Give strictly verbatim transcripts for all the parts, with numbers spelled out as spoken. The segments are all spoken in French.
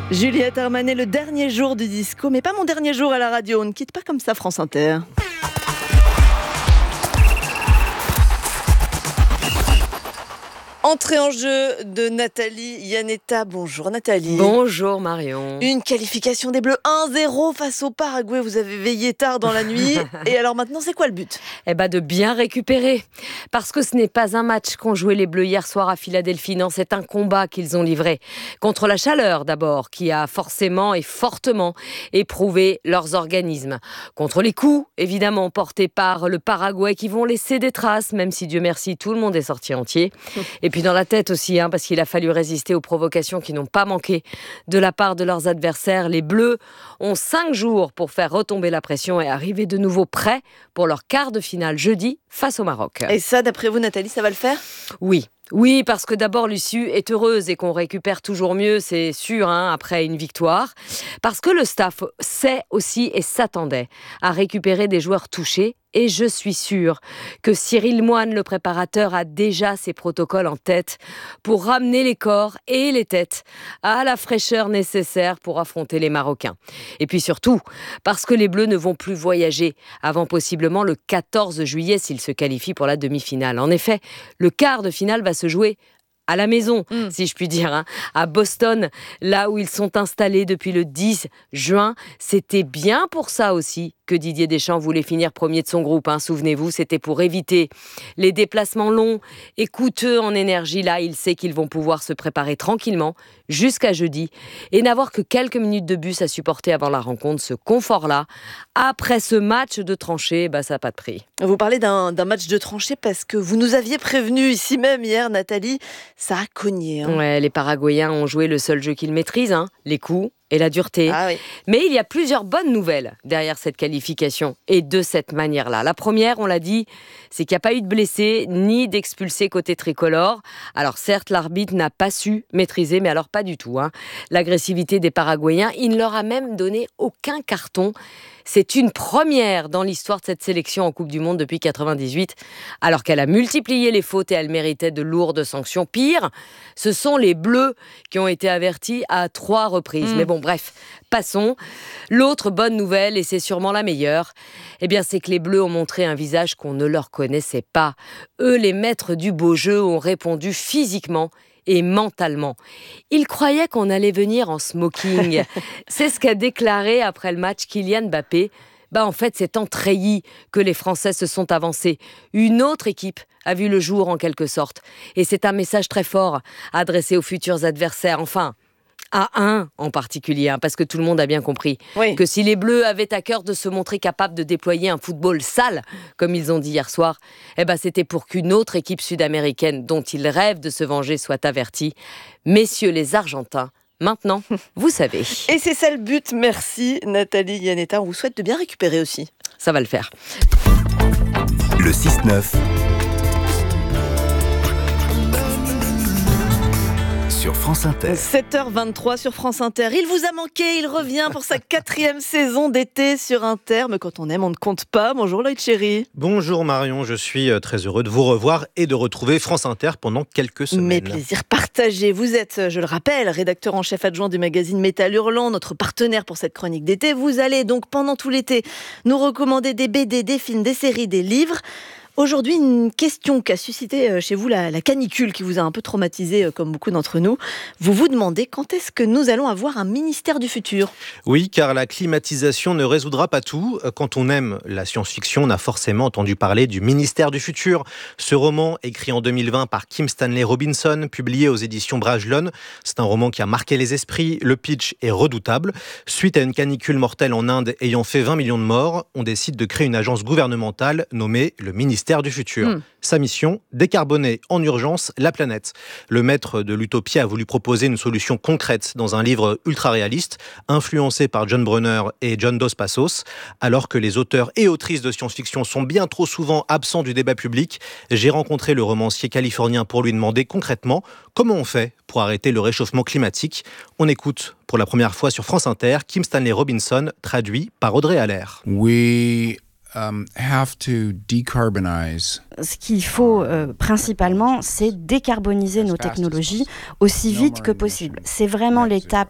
Juliette Armanet, le dernier jour du disco, mais pas mon dernier jour à la radio. On ne quitte pas comme ça France Inter. Entrée en jeu de Nathalie Iannetta. Bonjour Nathalie. Bonjour Marion. Une qualification des Bleus un zéro face au Paraguay. Vous avez veillé tard dans la nuit. Et alors maintenant, c'est quoi le but ? Eh ben de bien récupérer. Parce que ce n'est pas un match qu'ont joué les Bleus hier soir à Philadelphie. Non, c'est un combat qu'ils ont livré. Contre la chaleur d'abord, qui a forcément et fortement éprouvé leurs organismes. Contre les coups, évidemment, portés par le Paraguay qui vont laisser des traces, même si Dieu merci, tout le monde est sorti entier. Et puis dans la tête aussi, hein, parce qu'il a fallu résister aux provocations qui n'ont pas manqué de la part de leurs adversaires. Les Bleus ont cinq jours pour faire retomber la pression et arriver de nouveau prêts pour leur quart de finale jeudi face au Maroc. Et ça, d'après vous Nathalie, ça va le faire ? Oui. Oui, parce que d'abord l'issue est heureuse et qu'on récupère toujours mieux, c'est sûr, hein, après une victoire. Parce que le staff sait aussi et s'attendait à récupérer des joueurs touchés. Et je suis sûre que Cyril Moine, le préparateur, a déjà ses protocoles en tête pour ramener les corps et les têtes à la fraîcheur nécessaire pour affronter les Marocains. Et puis surtout, parce que les Bleus ne vont plus voyager avant possiblement le quatorze juillet s'ils se qualifient pour la demi-finale. En effet, le quart de finale va se jouer à la maison, mmh. si je puis dire, hein, à Boston, là où ils sont installés depuis le dix juin. C'était bien pour ça aussi que Didier Deschamps voulait finir premier de son groupe. Hein. Souvenez-vous, c'était pour éviter les déplacements longs et coûteux en énergie. Là, il sait qu'ils vont pouvoir se préparer tranquillement jusqu'à jeudi et n'avoir que quelques minutes de bus à supporter avant la rencontre. Ce confort-là, après ce match de tranchée, bah, ça n'a pas de prix. Vous parlez d'un, d'un match de tranchée parce que vous nous aviez prévenu ici même hier, Nathalie. Ça a cogné. Hein. Ouais, les Paraguayens ont joué le seul jeu qu'ils maîtrisent, hein, les coups et la dureté. Ah oui. Mais il y a plusieurs bonnes nouvelles derrière cette qualification et de cette manière-là. La première, on l'a dit, c'est qu'il n'y a pas eu de blessés ni d'expulsés côté tricolore. Alors certes, l'arbitre n'a pas su maîtriser, mais alors pas du tout, hein, l'agressivité des Paraguayens. Il ne leur a même donné aucun carton. C'est une première dans l'histoire de cette sélection en Coupe du Monde depuis quatre-vingt-dix-huit, alors qu'elle a multiplié les fautes et elle méritait de lourdes sanctions. Pire, ce sont les Bleus qui ont été avertis à trois reprises. Mmh. Mais bon, bref, passons. L'autre bonne nouvelle, et c'est sûrement la meilleure, eh bien, c'est que les Bleus ont montré un visage qu'on ne leur connaissait pas. Eux, les maîtres du beau jeu, ont répondu physiquement et mentalement. Ils croyaient qu'on allait venir en smoking. C'est ce qu'a déclaré après le match Kylian Mbappé. Bah en fait, c'est en treillis que les Français se sont avancés. Une autre équipe a vu le jour en quelque sorte. Et c'est un message très fort adressé aux futurs adversaires. Enfin, à un en particulier, hein, parce que tout le monde a bien compris oui. que si les Bleus avaient à cœur de se montrer capables de déployer un football sale, comme ils ont dit hier soir, eh ben c'était pour qu'une autre équipe sud-américaine dont ils rêvent de se venger soit avertie. Messieurs les Argentins, maintenant, vous savez. Et c'est ça le but. Merci Nathalie Iannetta. On vous souhaite de bien récupérer aussi. Ça va le faire. Le six neuf sur France Inter. sept heures vingt-trois sur France Inter. Il vous a manqué, il revient pour sa quatrième saison d'été sur Inter. Mais quand on aime, on ne compte pas. Bonjour Loïc Chéri. Bonjour Marion, je suis très heureux de vous revoir et de retrouver France Inter pendant quelques semaines. Mes plaisirs partagés. Vous êtes, je le rappelle, rédacteur en chef adjoint du magazine Métal Hurlant, notre partenaire pour cette chronique d'été. Vous allez donc pendant tout l'été nous recommander des B D, des films, des séries, des livres. Aujourd'hui, une question qui a suscité chez vous la, la canicule qui vous a un peu traumatisé, comme beaucoup d'entre nous. Vous vous demandez quand est-ce que nous allons avoir un ministère du futur ? Oui, car la climatisation ne résoudra pas tout. Quand on aime la science-fiction, on a forcément entendu parler du ministère du futur. Ce roman, écrit en deux mille vingt par Kim Stanley Robinson, publié aux éditions Bragelonne, c'est un roman qui a marqué les esprits. Le pitch est redoutable. Suite à une canicule mortelle en Inde ayant fait vingt millions de morts, on décide de créer une agence gouvernementale nommée le ministère du futur. Mmh. Sa mission, décarboner en urgence la planète. Le maître de l'utopie a voulu proposer une solution concrète dans un livre ultra réaliste, influencé par John Brunner et John Dos Passos. Alors que les auteurs et autrices de science-fiction sont bien trop souvent absents du débat public, j'ai rencontré le romancier californien pour lui demander concrètement comment on fait pour arrêter le réchauffement climatique. On écoute pour la première fois sur France Inter Kim Stanley Robinson, traduit par Audrey Allaire. We Um, have to decarbonize. Ce qu'il faut euh, principalement, c'est décarboniser nos technologies aussi vite que possible. C'est vraiment l'étape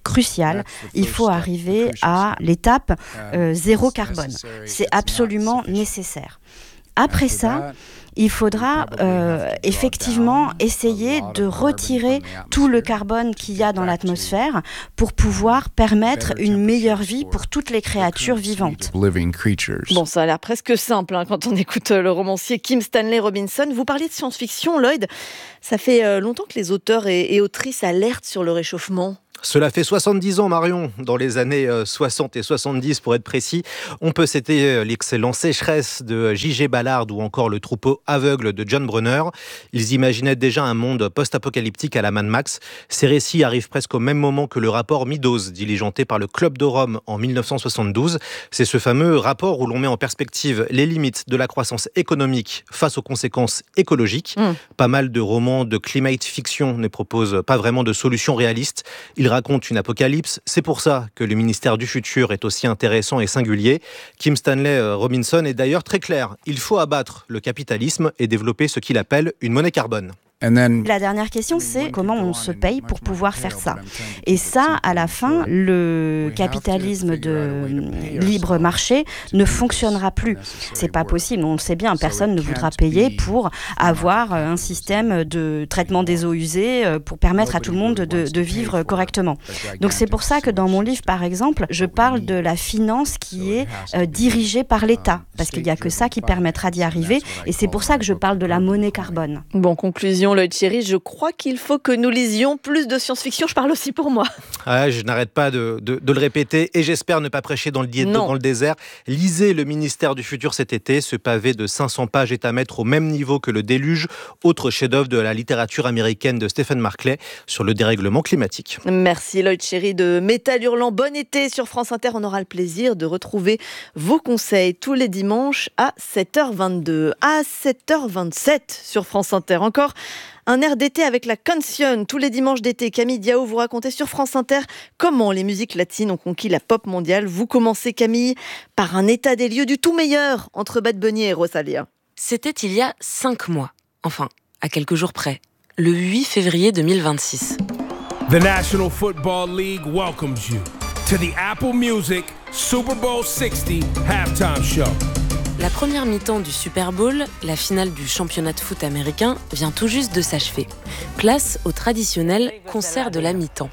crucial. Il faut arriver à l'étape euh, zéro carbone. C'est absolument nécessaire. Après ça, il faudra euh, effectivement essayer de retirer tout le carbone qu'il y a dans l'atmosphère pour pouvoir permettre une meilleure vie pour toutes les créatures vivantes. Bon, ça a l'air presque simple hein, quand on écoute le romancier Kim Stanley Robinson. Vous parliez de science-fiction, Lloyd. Ça fait longtemps que les auteurs et, et autrices alertent sur le réchauffement. Cela fait soixante-dix ans, Marion, dans les années soixante et soixante-dix pour être précis. On peut citer l'excellent Sécheresse de J G Ballard ou encore Le troupeau aveugle de John Brunner. Ils imaginaient déjà un monde post-apocalyptique à la Mad Max. Ces récits arrivent presque au même moment que le rapport Meadows, diligenté par le Club de Rome en mille neuf cent soixante-douze. C'est ce fameux rapport où l'on met en perspective les limites de la croissance économique face aux conséquences écologiques. Mmh. Pas mal de romans de climate fiction ne proposent pas vraiment de solutions réalistes. Ils raconte une apocalypse. C'est pour ça que le ministère du futur est aussi intéressant et singulier. Kim Stanley Robinson est d'ailleurs très clair. Il faut abattre le capitalisme et développer ce qu'il appelle une monnaie carbone. La dernière question, c'est comment on se paye pour pouvoir faire ça. Et ça, à la fin, le capitalisme de libre marché ne fonctionnera plus. C'est pas possible, on le sait bien, personne ne voudra payer pour avoir un système de traitement des eaux usées pour permettre à tout le monde de, de vivre correctement. Donc c'est pour ça que dans mon livre, par exemple, je parle de la finance qui est euh, dirigée par l'État, parce qu'il n'y a que ça qui permettra d'y arriver, et c'est pour ça que je parle de la monnaie carbone. Bon, conclusion. Lloyd Cherry, je crois qu'il faut que nous lisions plus de science-fiction. Je parle aussi pour moi. Ah, je n'arrête pas de, de, de le répéter et j'espère ne pas prêcher dans le, di- dans le désert. Lisez Le ministère du futur cet été. Ce pavé de cinq cents pages est à mettre au même niveau que Le déluge, autre chef-d'œuvre de la littérature américaine de Stephen Markley sur le dérèglement climatique. Merci Lloyd Cherry de Métal Hurlant. Bon été sur France Inter. On aura le plaisir de retrouver vos conseils tous les dimanches à sept heures vingt-deux. À sept heures vingt-sept sur France Inter. Encore un air d'été avec la canción. Tous les dimanches d'été, Camille Diao vous racontait sur France Inter comment les musiques latines ont conquis la pop mondiale. Vous commencez, Camille, par un état des lieux du tout meilleur entre Bad Bunny et Rosalía. C'était il y a cinq mois. Enfin, à quelques jours près. Le huit février deux mille vingt-six. The National Football League welcomes you to the Apple Music Super Bowl sixty halftime show. La première mi-temps du Super Bowl, la finale du championnat de foot américain, vient tout juste de s'achever. Place au traditionnel concert de la mi-temps.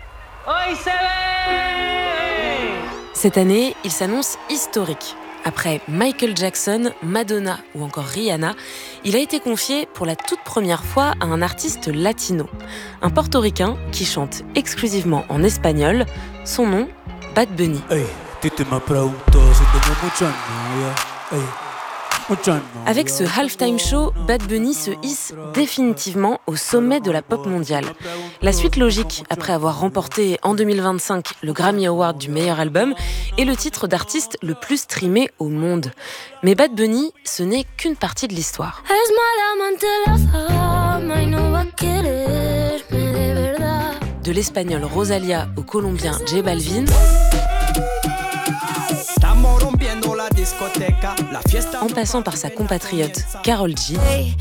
Cette année, il s'annonce historique. Après Michael Jackson, Madonna ou encore Rihanna, il a été confié pour la toute première fois à un artiste latino. Un portoricain qui chante exclusivement en espagnol. Son nom, Bad Bunny. Hey, Avec ce halftime show, Bad Bunny se hisse définitivement au sommet de la pop mondiale. La suite logique, après avoir remporté en deux mille vingt-cinq le Grammy Award du meilleur album, est le titre d'artiste le plus streamé au monde. Mais Bad Bunny, ce n'est qu'une partie de l'histoire. De l'espagnol Rosalía au colombien J Balvin, en passant par sa compatriote Karol G.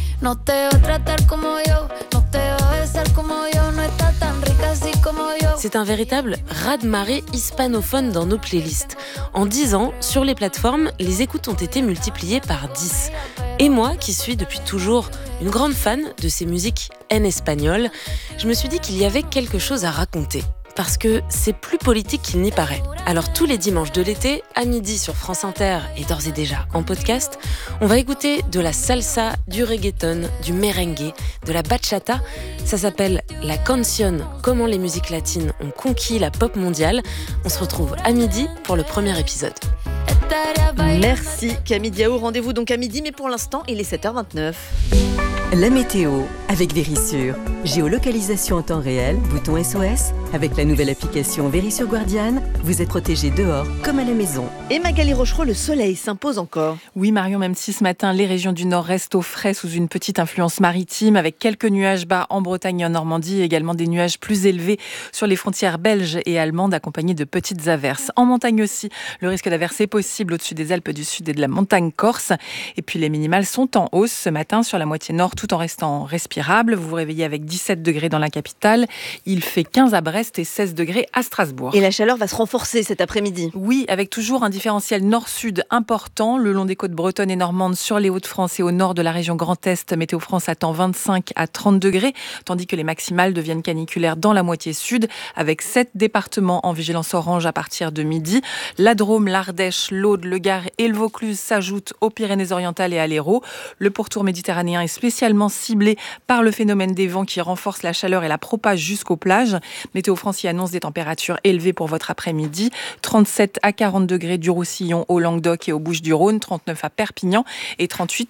C'est un véritable raz-de-marée hispanophone dans nos playlists. En dix ans, sur les plateformes, les écoutes ont été multipliées par dix. Et moi, qui suis depuis toujours une grande fan de ces musiques en espagnol, je me suis dit qu'il y avait quelque chose à raconter. Parce que c'est plus politique qu'il n'y paraît. Alors tous les dimanches de l'été, à midi sur France Inter et d'ores et déjà en podcast, on va écouter de la salsa, du reggaeton, du merengue, de la bachata. Ça s'appelle La Canción, comment les musiques latines ont conquis la pop mondiale. On se retrouve à midi pour le premier épisode. Merci Camille Diao. Rendez-vous donc à midi, mais pour l'instant, il est sept heures vingt-neuf. La météo avec Verisure. Géolocalisation en temps réel, bouton S O S. Avec la nouvelle application Verisure Guardian, vous êtes protégé dehors comme à la maison. Et Magali Rochereau, le soleil s'impose encore. Oui Marion, même si ce matin, les régions du Nord restent au frais sous une petite influence maritime, avec quelques nuages bas en Bretagne et en Normandie, et également des nuages plus élevés sur les frontières belges et allemandes, accompagnés de petites averses. En montagne aussi, le risque d'averse est possible au-dessus des Alpes Alpes du Sud et de la montagne corse. Et puis les minimales sont en hausse ce matin sur la moitié nord tout en restant respirable. Vous vous réveillez avec dix-sept degrés dans la capitale. Il fait quinze à Brest et seize degrés à Strasbourg. Et la chaleur va se renforcer cet après-midi. Oui, avec toujours un différentiel nord-sud important le long des côtes bretonnes et normandes sur les Hauts-de-France et au nord de la région Grand Est. Météo France attend vingt-cinq à trente degrés, tandis que les maximales deviennent caniculaires dans la moitié sud, avec sept départements en vigilance orange à partir de midi. La Drôme, l'Ardèche, l'Aude, le Gard et le Vaucluse s'ajoutent aux Pyrénées-Orientales et à l'Hérault. Le pourtour méditerranéen est spécialement ciblé par le phénomène des vents qui renforce la chaleur et la propage jusqu'aux plages. Météo France y annonce des températures élevées pour votre après-midi. trente-sept à quarante degrés du Roussillon au Languedoc et aux Bouches-du-Rhône, trente-neuf à Perpignan et trente-huit